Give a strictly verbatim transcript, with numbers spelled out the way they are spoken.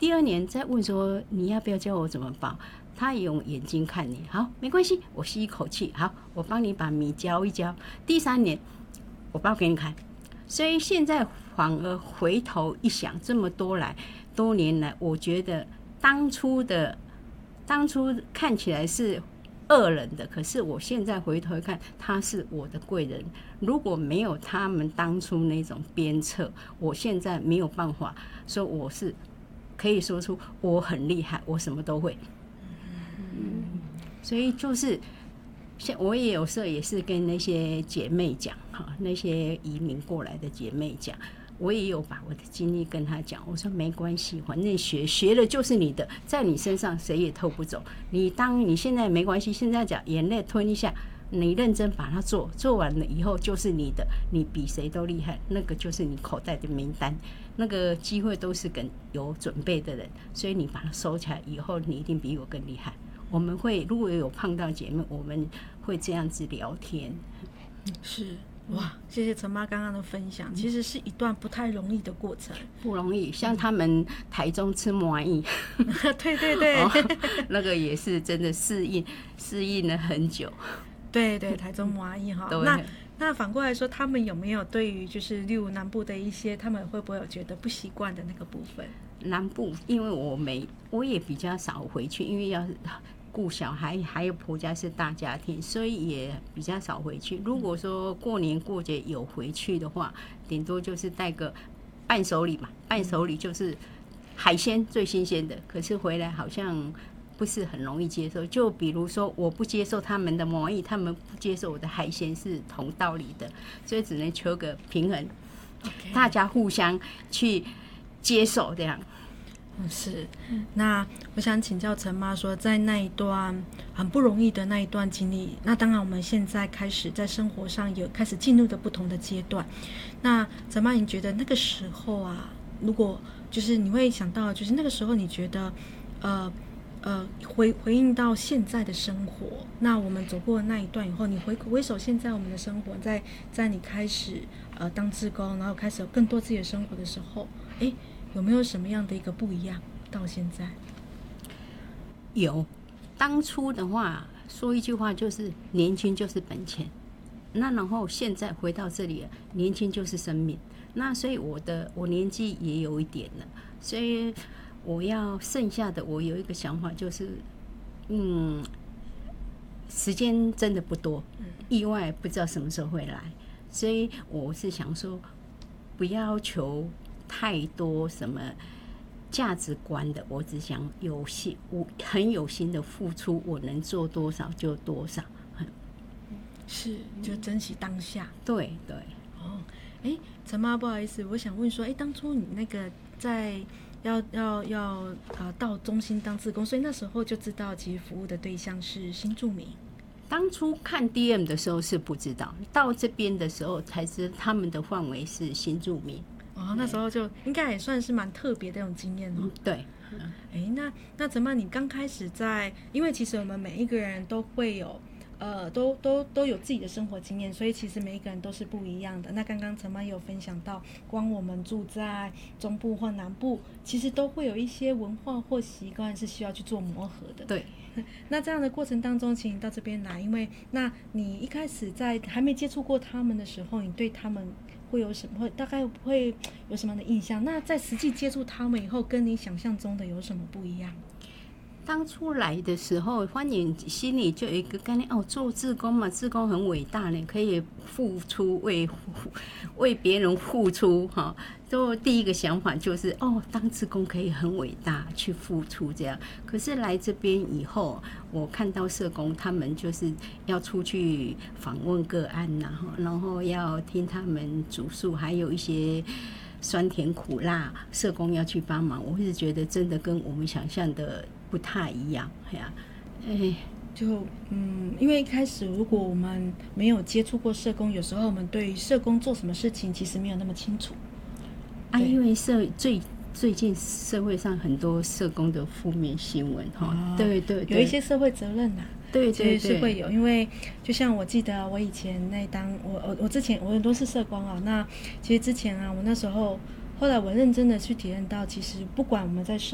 第二年再问说你要不要教我怎么包，他也用眼睛看你，好，没关系，我吸一口气，好，我帮你把米浇一浇。第三年我包给你看，所以现在反而回头一想，这么多来多年来，我觉得当初的当初看起来是恶人的，可是我现在回头看，他是我的贵人。如果没有他们当初那种鞭策，我现在没有办法说我是可以说出我很厉害，我什么都会。嗯，所以就是像我也有时候也是跟那些姐妹讲哈，那些移民过来的姐妹讲。我也有把我的经历跟他讲，我说没关系，反正学学的就是你的，在你身上谁也偷不走。你当你现在没关系，现在讲眼泪吞一下，你认真把它做，做完了以后就是你的，你比谁都厉害，那个就是你口袋的名单，那个机会都是跟有准备的人，所以你把它收起来以后，你一定比我更厉害。我们会如果有碰到姐妹，我们会这样子聊天。 是。哇，谢谢陈妈刚刚的分享，其实是一段不太容易的过程， 不容易。像他们台中吃麻薏， 对对对、哦， 那个也是真的适应适应了很久。 对对，台中麻薏哈。那那反过来说，他们有没有对于就是例如南部的一些，他们会不会有觉得不习惯的那个部分？ 南部，因为我没我也比较少回去，因为要顾小孩，还有婆家是大家庭，所以也比较少回去。如果说过年过节有回去的话，顶多就是带个伴手礼嘛，伴手礼就是海鲜最新鲜的，可是回来好像不是很容易接受。就比如说我不接受他们的麻薏，他们不接受我的海鲜，是同道理的，所以只能求个平衡， okay. 大家互相去接受这样。 嗯，是。那我想请教陈妈说，在那一段很不容易的那一段经历，那当然我们现在开始在生活上有开始进入的不同的阶段。那陈妈，你觉得那个时候啊，如果就是你会想到，就是那个时候你觉得，呃呃，回回应到现在的生活，那我们走过那一段以后，你回回首现在我们的生活，在在你开始呃当志工，然后开始有更多自己的生活的时候，哎。有没有什么样的一个不一样？到现在有，当初的话说一句话就是年轻就是本钱，那然后现在回到这里了，年轻就是生命。那所以我的我年纪也有一点了，所以我要剩下的我有一个想法就是，嗯，时间真的不多，意外不知道什么时候会来，所以我是想说，不要求太多什么价值观的，我只想有心，我很有心的付出，我能做多少就多少。 是，就珍惜当下。 对对。 哦，哎，陈妈，不好意思，我想问说，哎，当初你那个在要要要呃到中心当志工，所以那时候就知道其实服务的对象是新住民。 当初看 D M 的时候是不知道，到这边的时候才知道他们的范围是新住民。 哦，那时候就应该也算是蛮特别的那种经验哦。 嗯、对， 哎，那那陈妈，你刚开始在，因为其实我们每一个人都会有，呃，都都都有自己的生活经验，所以其实每一个人都是不一样的。那刚刚陈妈也有分享到，光我们住在中部或南部，其实都会有一些文化或习惯是需要去做磨合的。 对。 那这样的过程当中，请你到这边来，因为那你一开始在还没接触过他们的时候，你对他们会有什么？会大概会有什么样的印象？那在实际接触他们以后，跟你想象中的有什么不一样？ 当初来的时候，反正心里就有一个概念哦，做志工嘛，志工很伟大呢，可以付出为为别人付出哈。就第一个想法就是哦，当志工可以很伟大，去付出这样。可是来这边以后，我看到社工他们就是要出去访问个案呐，然后要听他们主诉，还有一些酸甜苦辣，社工要去帮忙。我是觉得真的跟我们想象的不太一样，哎呀，哎， 就嗯，因为一开始如果我们没有接触过社工，有时候我们对于社工做什么事情其实没有那么清楚。 啊，因为社最最近社会上很多社工的负面新闻哈、哦，对对对， 有一些社会责任呐、啊， 对对对， 是会有。因为就像我记得我以前那当我我我之前我很多是社工啊，那其实之前啊，我那时候后来我认真的去体验到，其实不管我们在社